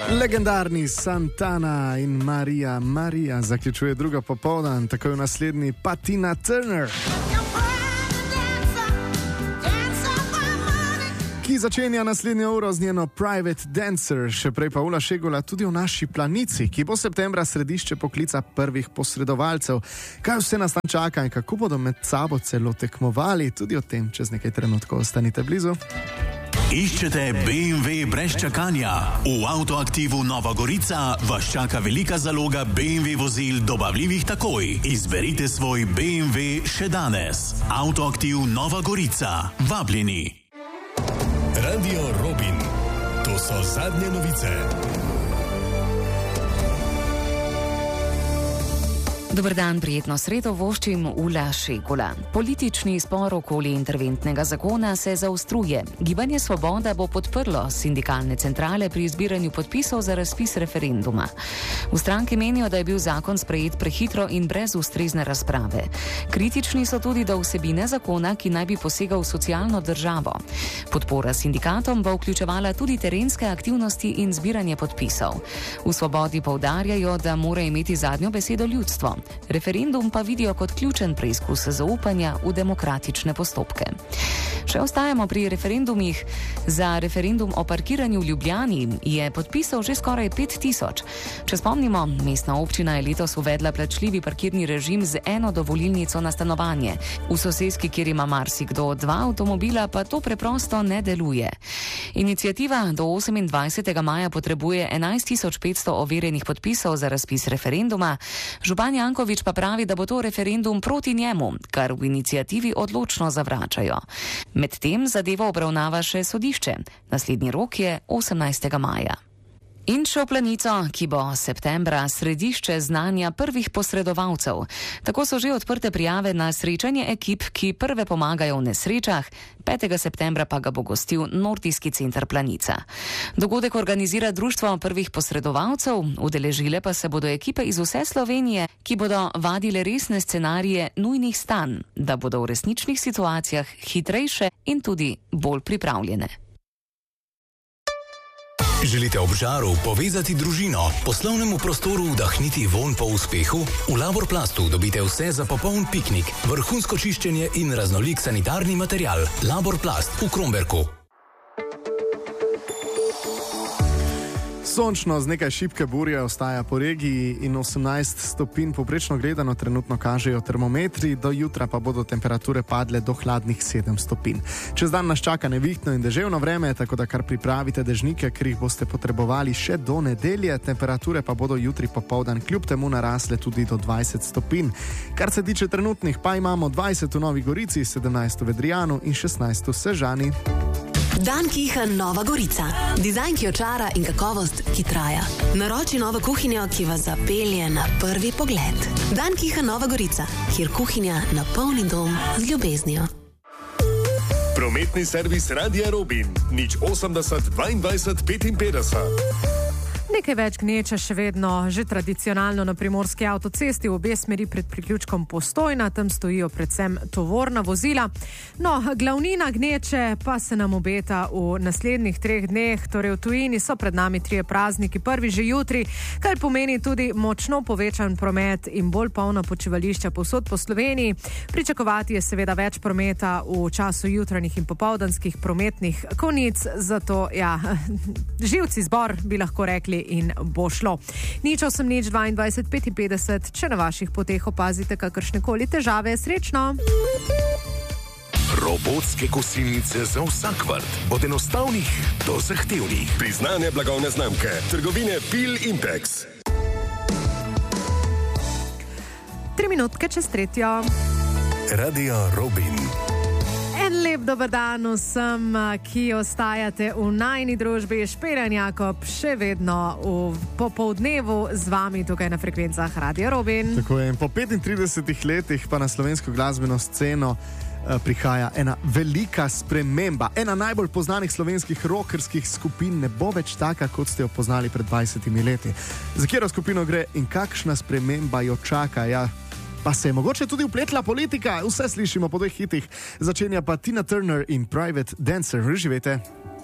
Legendarni Santana in Maria zaključuje druga popoldan, tako je v naslednji pa Tina Turner, ki začenja naslednjo uro z njeno Private Dancer, še prej pa Ula Šegula tudi v naši Planici, ki bo septembra središče poklica prvih posredovalcev. Kaj vse nas tam čaka in kako bodo med sabo celo tekmovali, tudi o tem čez nekaj trenutkov. Ostanite blizu. Iščete BMW brez čakanja? V Avtoaktivu Nova Gorica vas čaka velika zaloga BMW vozil dobavljivih takoj. Izberite svoj BMW še danes. Avtoaktiv Nova Gorica. Vabljeni. Radio Robin. To so zadnje novice. Dober dan, prijetno sredo voščim Ula Šegula. Politični spor okoli interventnega zakona se zaostruje. Gibanje Svoboda bo podprlo sindikalne centrale pri izbiranju podpisov za razpis referenduma. V stranki menijo, da je bil zakon sprejet prehitro in brez ustrezne razprave. Kritični so tudi do vsebine zakona, ki naj bi posegal v socialno državo. Podpora sindikatom bo vključevala tudi terenske aktivnosti in zbiranje podpisov. V Svobodi poudarjajo, da mora imeti zadnjo besedo ljudstvo. Referendum pa vidijo kot ključen preizkus zaupanja v demokratične postopke. Še ostajamo pri referendumih. Za referendum o parkiranju v Ljubljani je podpisal že skoraj 5000. Če spomnimo, mestna občina je letos uvedla plačljivi parkirni režim z eno dovolilnico na stanovanje. V soseski, kjer ima marsikdo 2 avtomobila, pa to preprosto ne deluje. Iniciativa do 28. maja potrebuje 11500 overjenih podpisov za razpis referenduma. Župan Janković pa pravi, da bo to referendum proti njemu, kar v iniciativi odločno zavračajo. Medtem zadevo obravnava še sodišče. Naslednji rok je 18. maja. In še v Planico, ki bo septembra središče znanja prvih posredovalcev. Tako so že odprte prijave na srečanje ekip, ki prve pomagajo v nesrečah. 5. septembra pa ga bo gostil Nordijski center Planica. Dogodek organizira Društvo prvih posredovalcev, udeležile pa se bodo ekipe iz vse Slovenije, ki bodo vadile resne scenarije nujnih stanj, da bodo v resničnih situacijah hitrejše in tudi bolj pripravljene. Želite ob žaru povezati družino, poslovnemu prostoru vdahniti vonj po uspehu? V Laborplastu dobite vse za popoln piknik, vrhunsko čiščenje in raznolik sanitarni material. Laborplast v Kromberku. Sončno z nekaj šibke burje ostaja po regiji in 18 stopinj povprečno gledano trenutno kažejo termometri, do jutra pa bodo temperature padle do hladnih 7 stopinj. Čez dan nas čaka nevihtno in deževno vreme, tako da kar pripravite dežnike, ker jih boste potrebovali še do nedelje. Temperature pa bodo jutri popoldan kljub temu narasle tudi do 20 stopinj. Kar se tiče trenutnih, pa imamo 20 v Novi Gorici, 17 v Vedrijanu in 16 v Sežani. Dan Kiha Nova Gorica. Dizajn, ki očara in kakovost, ki traja. Naroči novo kuhinjo, ki vas zapelje na prvi pogled. Dan Kiha Nova Gorica, kjer kuhinja napolni dom z ljubeznijo. Prometni servis Radia Robin. 080 22 55. Nekaj več gneče še vedno, že tradicionalno na primorski avtocesti v obe smeri pred priključkom Postojna, tam stojijo predvsem tovorna vozila. No, glavnina gneče pa se nam obeta v naslednjih 3 dneh, torej v tujini so pred nami 3 prazniki, prvi že jutri, kar pomeni tudi močno povečan promet in bolj polna počivališča povsod po Sloveniji. Pričakovati je seveda več prometa v času jutranjih in popoldanskih prometnih konic, zato ja, živci zbor bi lahko rekli in bo šlo. 080 22 55, če na vaših poteh opazite kakršnekoli težave, srečno! Robotske kosilnice za vsak vrt. Od enostavnih do zahtevnih. Priznane blagovne znamke. Trgovine Pil Impex. 3 minutke čez 3. Radio Robin. En lep dober dan vsem, ki ostajate v najni družbi. Špeljan Jakob še vedno v popoldnevu z vami tukaj na frekvencah Radio Robin. Tako je, po 35 letih pa na slovensko glasbeno sceno prihaja ena velika sprememba. Ena najbolj poznanih slovenskih rockerskih skupin ne bo več taka, kot ste jo poznali pred 20 leti. Za katero skupino gre in kakšna sprememba jo čaka? Ja, pa se je mogoče tudi vpletla politika. Vse slišimo po 2 hitih. Začenja pa Tina Turner in Private Dancer. Živete.